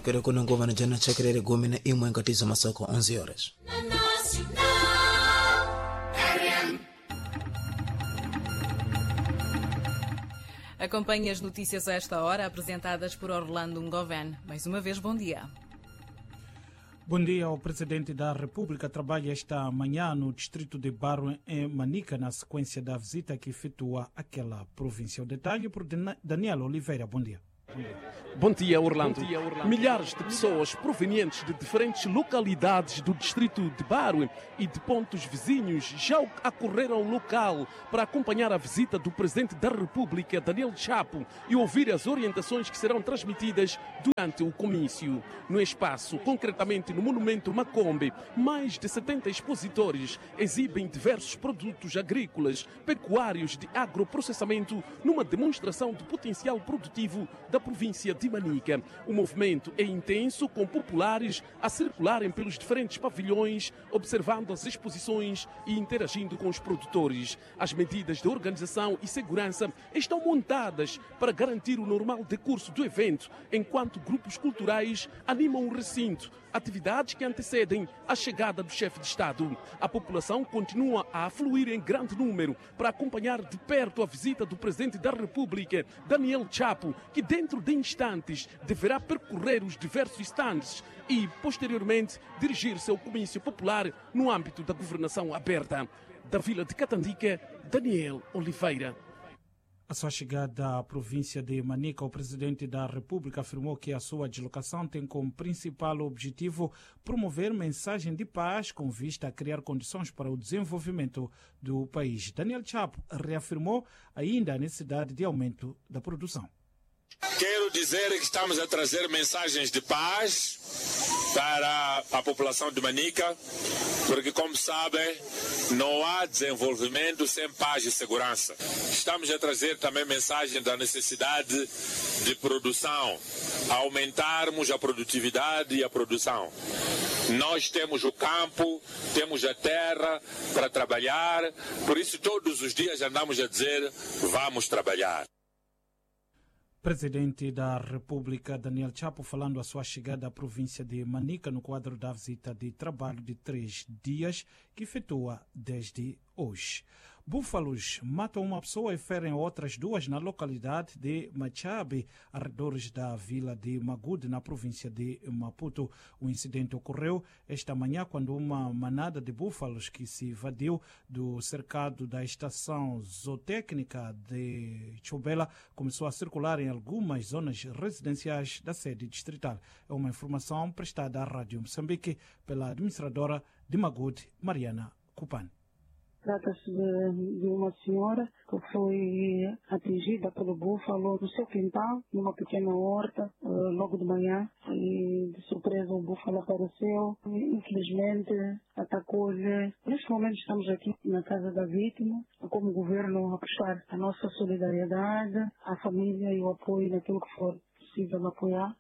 Kero kuna ngoma jana chakerere gome na imwe ngatizo masoko 11 horas. Acompanhe as notícias a esta hora, apresentadas por Orlando Ngoven. Mais uma vez, bom dia. Bom dia. O Presidente da República trabalha esta manhã no distrito de Barro, em Manica, na sequência da visita que efetua aquela província. O detalhe por Daniel Oliveira. Bom dia. Bom dia, Orlando. Milhares de pessoas provenientes de diferentes localidades do distrito de Barro e de pontos vizinhos já acorreram ao local para acompanhar a visita do Presidente da República, Daniel Chapo, e ouvir as orientações que serão transmitidas durante o comício. No espaço, concretamente no Monumento Macombe, mais de 70 expositores exibem diversos produtos agrícolas, pecuários de agroprocessamento numa demonstração do potencial produtivo da província de Manica. O movimento é intenso, com populares a circularem pelos diferentes pavilhões, observando as exposições e interagindo com os produtores. As medidas de organização e segurança estão montadas para garantir o normal decurso do evento, enquanto grupos culturais animam o recinto, atividades que antecedem a chegada do chefe de Estado. A população continua a afluir em grande número para acompanhar de perto a visita do Presidente da República, Daniel Chapo, que dentro de instantes deverá percorrer os diversos stands e, posteriormente, dirigir-se ao comício popular no âmbito da governação aberta. Da Vila de Catandica, Daniel Oliveira. A sua chegada à província de Manica, o Presidente da República afirmou que a sua deslocação tem como principal objetivo promover mensagem de paz com vista a criar condições para o desenvolvimento do país. Daniel Chapo reafirmou ainda a necessidade de aumento da produção. Quero dizer que estamos a trazer mensagens de paz para a população de Manica, porque, como sabem, não há desenvolvimento sem paz e segurança. Estamos a trazer também mensagem da necessidade de produção, aumentarmos a produtividade e a produção. Nós temos o campo, temos a terra para trabalhar, por isso todos os dias andamos a dizer, vamos trabalhar. Presidente da República, Daniel Chapo, falando a sua chegada à província de Manica no quadro da visita de trabalho de 3 dias que efetua desde hoje. Búfalos matam uma pessoa e ferem outras 2 na localidade de Machabe, arredores da vila de Magude, na província de Maputo. O incidente ocorreu esta manhã quando uma manada de búfalos que se evadiu do cercado da estação zootécnica de Chobela começou a circular em algumas zonas residenciais da sede distrital. É uma informação prestada à Rádio Moçambique pela administradora de Magude, Mariana Cupane. Trata-se de uma senhora que foi atingida pelo búfalo no seu quintal, numa pequena horta, logo de manhã. E de surpresa o búfalo apareceu e, infelizmente, atacou-lhe. Neste momento estamos aqui na casa da vítima, como governo, a prestar a nossa solidariedade à família e o apoio naquilo que for possível apoiar.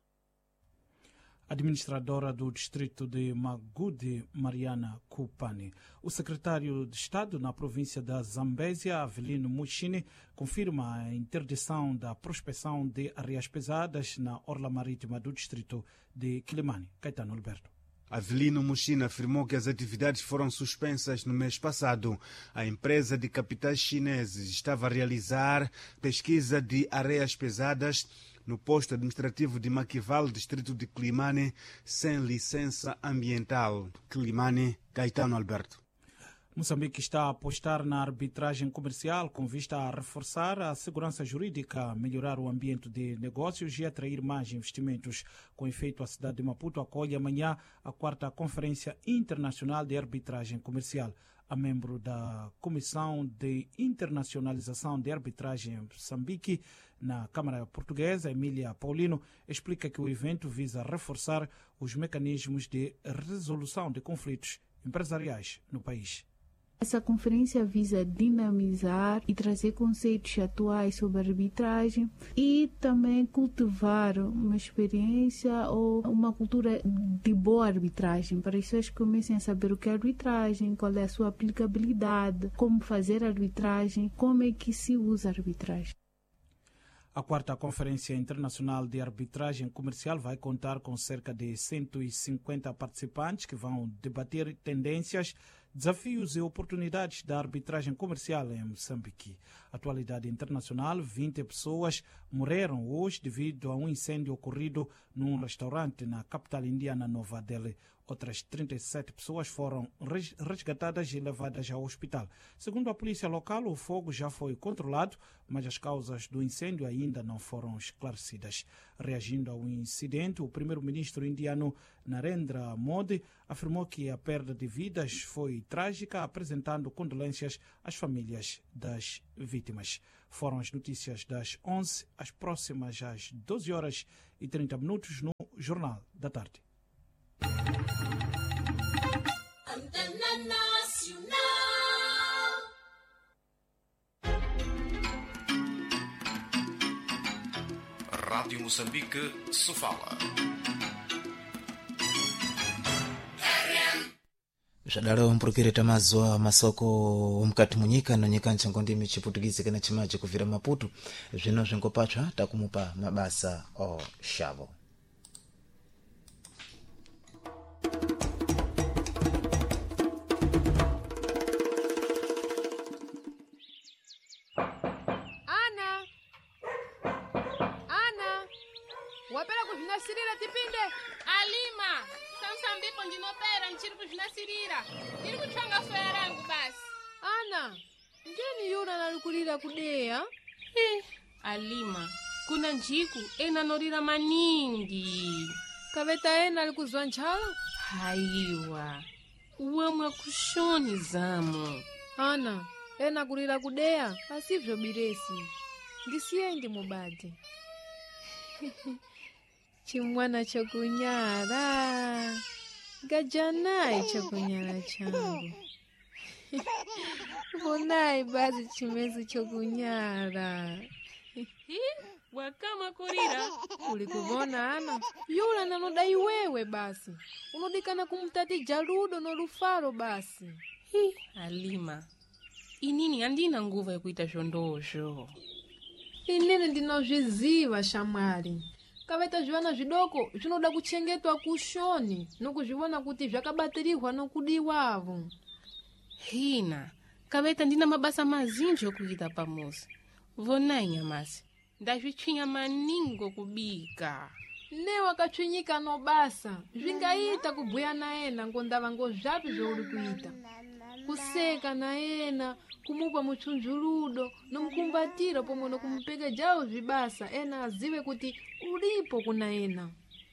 Administradora do distrito de Magude, Mariana Cupane. O secretário de Estado na província da Zambésia, Avelino Mushini, confirma a interdição da prospecção de areias pesadas na orla marítima do distrito de Quilimane. Caetano Alberto. Avelino Mushina afirmou que as atividades foram suspensas no mês passado. A empresa de capitais chineses estava a realizar pesquisa de areias pesadas no posto administrativo de Maquival, distrito de Quilimane, sem licença ambiental. Quilimane, Caetano Alberto. Moçambique está a apostar na arbitragem comercial com vista a reforçar a segurança jurídica, melhorar o ambiente de negócios e atrair mais investimentos. Com efeito, a cidade de Maputo acolhe amanhã a 4ª Conferência Internacional de Arbitragem Comercial. A membro da Comissão de Internacionalização de Arbitragem em Moçambique, na Câmara Portuguesa, Emília Paulino, explica que o evento visa reforçar os mecanismos de resolução de conflitos empresariais no país. Essa conferência visa dinamizar e trazer conceitos atuais sobre arbitragem e também cultivar uma experiência ou uma cultura de boa arbitragem, para que as pessoas comecem a saber o que é arbitragem, qual é a sua aplicabilidade, como fazer arbitragem, como é que se usa arbitragem. A quarta Conferência Internacional de Arbitragem Comercial vai contar com cerca de 150 participantes que vão debater tendências, desafios e oportunidades da arbitragem comercial em Moçambique. Atualidade internacional: 20 pessoas morreram hoje devido a um incêndio ocorrido num restaurante na capital indiana, Nova Delhi. Outras 37 pessoas foram resgatadas e levadas ao hospital. Segundo a polícia local, o fogo já foi controlado, mas as causas do incêndio ainda não foram esclarecidas. Reagindo ao incidente, o primeiro-ministro indiano Narendra Modi afirmou que a perda de vidas foi trágica, apresentando condolências às famílias das vítimas. Foram as notícias das 11, as próximas às 12h30 no Jornal da Tarde. Antena Nacional. Rádio Moçambique se fala. Zvadaro mpurukireta mazuwa masoko mkati munyika nonyika nchango ndimi chiputukisi kana chimaji kuvira Maputo zvino zvingopatwa takumupa mabasa o shavo. Wapera kuzvinasirira tipinde. Alima, samsambipo ndinopera nchiri kuzvinasirira. Ndiri kutsvanga soya rangu basi. Ana, ndeni yona nalikulira kudeya? Alima, kuna njiku ena norira maningi. Kaveta ena alikuzwa nchala? Haiwa, uwamwa kushoni zamu. Ana, ena kulira kudeya, asivyo biresi. Ndisiyendi mubadi. Chimwana chokunyara gajanai chokunyara changu vonai basi chimezi chokunyara wakama kurira ulikuvona ana yula nanodai wewe basi unodikana kumtati Jaludo no Rufaro basi. Alima, inini andina nguvu ya kuita zhondozho. Inini ndinozviziva shamwari. Kaveta zvivana zvidoko zvinoda kuchengetwa kushoni nokuzvivona kuti zvakabatirihwa nokudiwavo. Hina, kaveta ndina mabasa mazinji okuita pamuzi. Vonai nyamasi, ndazvitsvinya maningo kubika. Ne wakachwinyika no basa, zvingaita kubhuya naena ngondava ngozvapi zvouri kuita. Kuseka naena, kumupa muchunjuludo, nomukumbatira pomwe nokumupega jawo zvibasa, ena azive kuti ulipo kuna ena.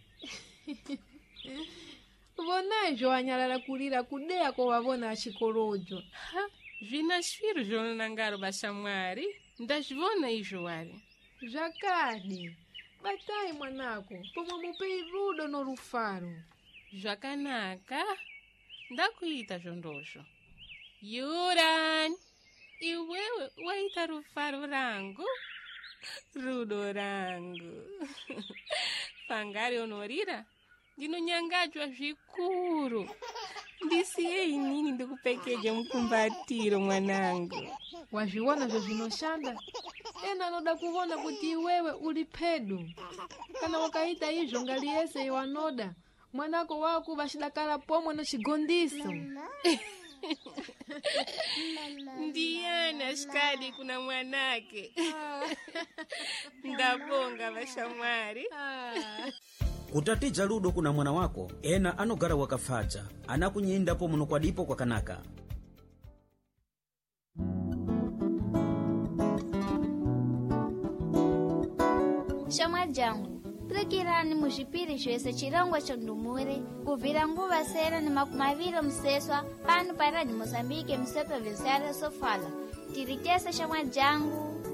Vonai zvoanyalala kulira kudeya kovavona achikorojo. Zvina shviru zvonangaro bashamwari, ndazvivona izvo wari. Zvakadi, batai mwanako, pomwe mupei Rudo no Rufaro. Zvakanaka, ndakuita zvondozvo. Yuran, iwewe waita Rufaro rangu, Rudo rangu. Pangari onorira, ndinonyangadzwa zvikuru. Ndisiye inini ndikupekeje mukumbatiro mwanangu. Wazviona zvezvinoshanda? Ena anoda kuona kuti iwewe uli pedu. Kana wakaita izvo ngaliyese iwanoda, mwanako wako vachidakala pomwe nochigondiso. Ndiyana shikadi kuna mwanake. Ndabonga vashamwari. Kutati Jaludo kuna mwana wako, ena anogara wakafaja, anakunyindapo muno kwadipo kwa kanaka. Shamwa jangu, prekirani muzvipiri zvese chirangwa chondumure, kuvira nguva sera nemakumi museswa, pano pa Rádio Moçambique, musepa Viziara Sofala. Tirikesa shamwa jangu.